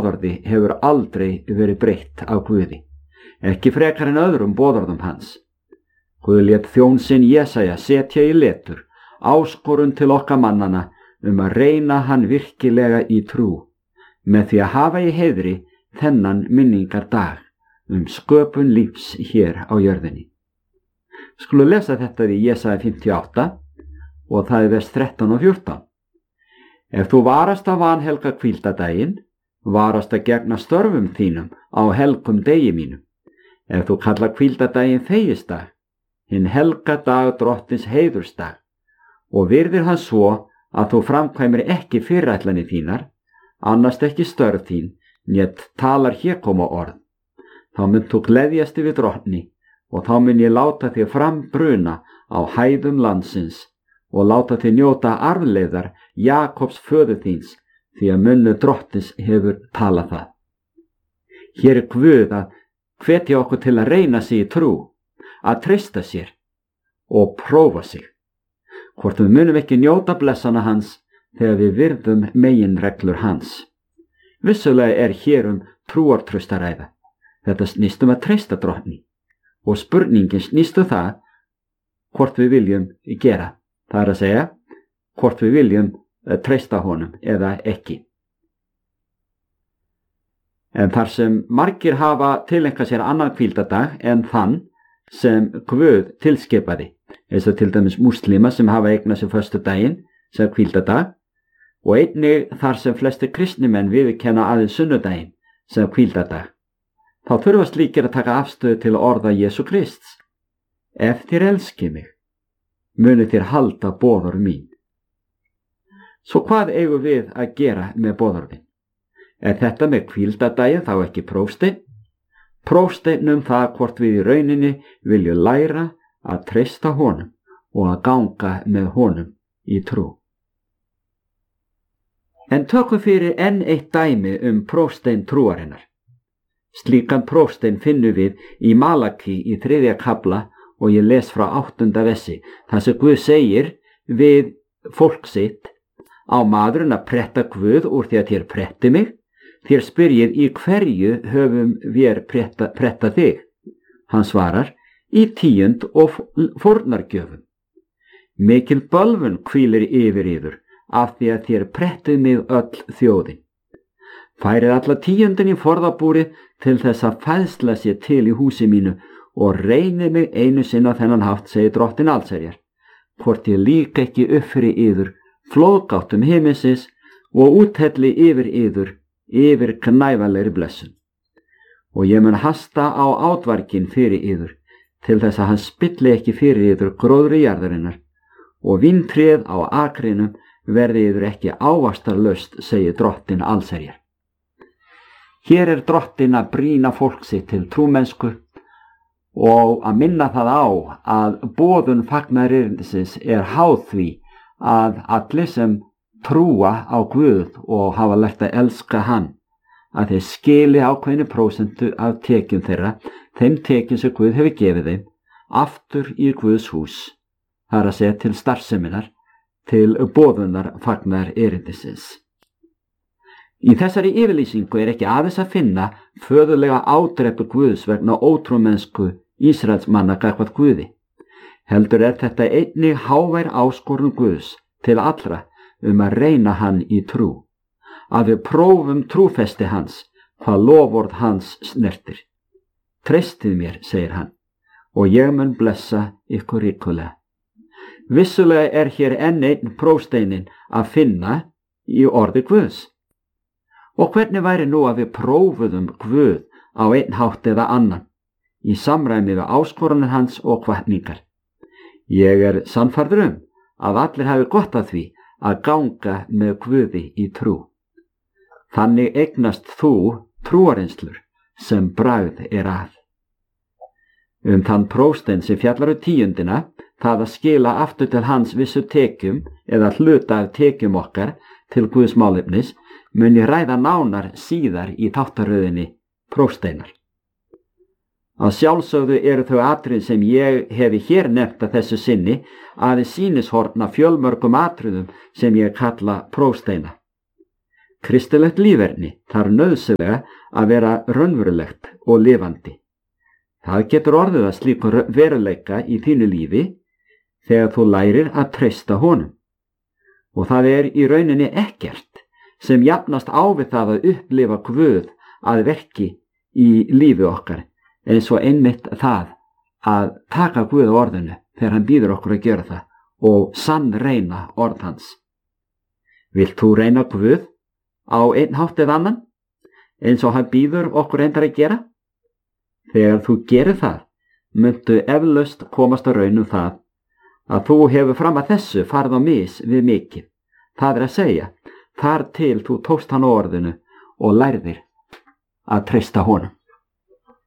boðorði hefur aldrei verið breytt af Guði, ekki frekar en öðrum boðorðum hans. Guð lét þjón sinn Jesaja setja í letur áskorun til okkar mannana að reyna hann virkilega í trú, með því að hafa í heiðri þennan minningardag sköpun lífs hér á jörðinni. Skulum lesa þetta í Jesaja 58 og það vers 13 og 14. Ef þú varast að vanhelga hvíldardaginn, varast að gegna störfum þínum á helgum degi mínum. Ef þú kallar hvíldardaginn þegisdag, hinn helga dag drottins heiðursdag, og virðir hann svo að þú framkvæmir ekki fyrirætlanir þínar, annast ekki störf þín, nét talar hégóma orð, þá mun þú gleðjast yfir drottni, og þá mun ég láta þig fram bruna á hæðum landsins og láta þig njóta arfleiðar Jakobs föður þíns, því að munnu drottins hefur talað það. Hér Guð að hvetja okkur til að reyna sig í trú, að treysta sér og prófa sig, hvort við munum ekki njóta blessana hans þegar við virðum meginreglur hans. Vissulega hér trúartraustaræða. Þetta snýst að treysta drottni og spurningin snýst það hvort við viljum gera. Það að segja hvort við viljum treysta honum eða ekki. En þar sem margir hafa tileinkað sér annan hvíldardag en þann sem Guð tilskipaði, eins og til dæmis múslima sem hafa eignað sér föstudaginn sem hvíldardag, og einnig þar sem flestir kristnimenn viðurkenna aðeins sunnudaginn sem hvíldardag, þá þurfa slíkir að taka afstöðu til orða Jesú Krists. Ef þér elskið mig, munu þér halda boðorð mín. Svo hvað eigum við að gera með boðorðin? Þetta með hvíldardaginn þá ekki prófsteinn? Prófsteinn það hvort við í rauninni viljum læra að treysta honum og að ganga með honum í trú. En tökum fyrir enn eitt dæmi prófsteinn trúarinnar. Slíkan prófsteinn finnum við í Malaki í 3. kafla og ég les frá 8. versi, þar sem Guð segir við fólk sitt: á maðurinn að pretta Guð úr því að þér pretti mig? Þér spyrjið í hverju höfum við pretta þig? Hann svarar: í tíund og fórnargjöfum. Mikil bölvun hvílir yfir yður, af því að þér prettið mig öll þjóðin. Færið alla tíundin í forðabúrið til þess að fæðsla sér til í húsi mínu og reynið mig einu sinni á þennan hátt, segir Drottinn allsherjar, hvort ég líka ekki upp fyrir yður flóðgáttum himinsins og úthelli yfir yður yfir knæfanlegri blessun. Og ég mun hasta á átvarginn fyrir yður til þess að hann spilli ekki fyrir yður gróðri jarðarinnar og víntrið á akrinum verði yður ekki ávaxtarlaust, segir Drottinn allsherjar. Hér Drottinn að brýna fólk sitt til trúmennsku og að minna það á að boðun fagnaðarerindisins háð því að allir sem trúa á Guð og hafa lært að elska hann, að þeir skili ákveðnu prósentu af tekjum þeirra, þeim tekjum sem Guð hefur gefið þeim, aftur í Guðs hús, það að segja til starfseminar, til boðunar fagnaðarerindisins. Í þessari yfirlýsingu ekki aðeins að finna föðurlega ádrepu Guðs vegna ótrúmennsku Ísraelsmanna gagnvart Guði. Heldur þetta einnig hávær áskorun Guðs til allra að reyna hann í trú, að við prófum trúfesti hans, hvað loforð hans snertir. Treystið mér, segir hann, og ég mun blessa ykkur ríkulega. Vissulega hér enn einn prófsteinin að finna í orði Guðs. Og hvernig væri nú að við prófuðum Guð á einn hátt eða annan, í samræmi við áskoranir hans og hvatningar? Ég sannfærður að allir hafi gott af því að ganga með Guði í trú. Þannig eignast þú trúareinslur sem bragð að. Þann prófstein sem fjallar tíundina, það að skila aftur til hans vissu tekjum eða hluta af tekjum okkar til Guðs málefnis, mun ég ræða nánar síðar í þáttaröðinni prófsteinar. Að sjálfsögðu þau atriði sem ég hefi hér nefnt að þessu sinni aðeins sýnishorn af fjölmörgum atriðum sem ég kalla prófsteina. Kristilegt líferni þarf nauðsynlega að vera raunverulegt og lifandi. Það getur orðið að slíkur veruleika í þínu lífi þegar þú lærir að treysta honum. Og það er í rauninni ekkert sem jafnast á við það að upplifa Guð að verki í lífi okkar eins og einmitt það að taka Guð á orðinu þegar hann býður okkur að gera það og sannreyna orð hans. Vilt þú reyna Guð á einn hátt eða annan eins og hann býður okkur reyndar að gera? Þegar þú gerir það, muntu eflaust komast að raun það að þú hefur fram að þessu farið á mis við mikið. Það er að segja, þar til þú tókst hann á orðinu og lærðir að treysta honum.